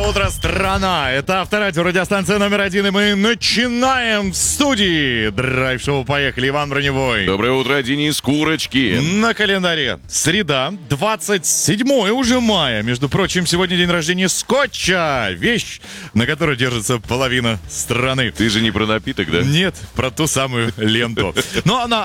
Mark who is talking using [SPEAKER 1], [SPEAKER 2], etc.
[SPEAKER 1] утро, страна! Это Авторадио, радиостанция номер 1, и мы начинаем в студии. Драйв-шоу, поехали, Иван Броневой.
[SPEAKER 2] Доброе утро, Денис Курочкин.
[SPEAKER 1] На календаре среда, 27 уже мая. Между прочим, сегодня день рождения скотча. Вещь, на которой держится половина страны.
[SPEAKER 2] Ты же не про напиток, да?
[SPEAKER 1] Нет, про ту самую ленту. Ну, а